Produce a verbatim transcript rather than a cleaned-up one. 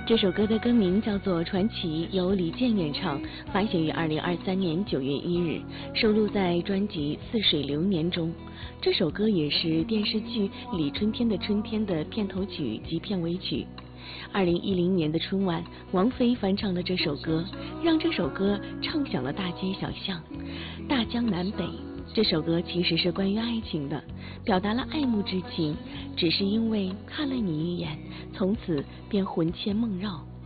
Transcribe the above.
这首歌的歌名叫做《传奇》，由李健演唱，发行于二零二三年九月一日，收录在专辑《似水流年》中。这首歌也是电视剧《李春天的春天》的片头曲及片尾曲。二零一零年的春晚，王菲翻唱了这首歌，让这首歌唱响了大街小巷，大江南北。这首歌其实是关于爱情的，表达了爱慕之情，只是因为看了你一眼，从此便魂牵梦绕。